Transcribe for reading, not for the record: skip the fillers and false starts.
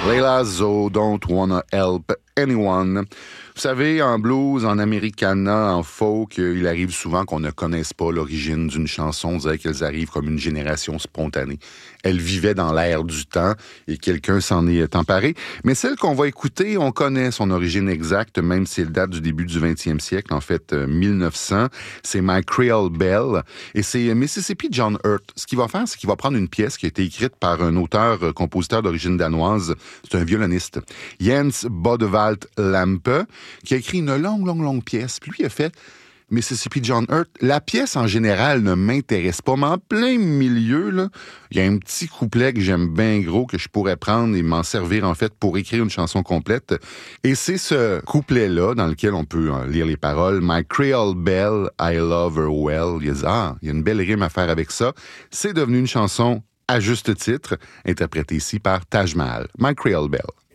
Layla Zo, Don't Wanna Help Anyone. Vous savez, en blues, en americana, en folk, il arrive souvent qu'on ne connaisse pas l'origine d'une chanson. On dirait qu'elles arrivent comme une génération spontanée. Elles vivaient dans l'air du temps et quelqu'un s'en est emparé. Mais celle qu'on va écouter, on connaît son origine exacte, même si elle date du début du 20e siècle, en fait 1900. C'est My Creole Belle et c'est Mississippi John Hurt. Ce qu'il va faire, c'est qu'il va prendre une pièce qui a été écrite par un auteur-compositeur d'origine danoise. C'est un violoniste, Jens Bodevalt Lampe, qui a écrit une longue pièce. Puis lui, il a fait Mississippi John Hurt. La pièce, en général, ne m'intéresse pas, mais en plein milieu, là, il y a un petit couplet que j'aime bien gros, que je pourrais prendre et m'en servir, en fait, pour écrire une chanson complète. Et c'est ce couplet-là, dans lequel on peut lire les paroles. My Creole Belle, I love her well. Il y a une belle rime à faire avec ça. C'est devenu une chanson à juste titre, interprétée ici par Taj Mahal. My Creole Belle.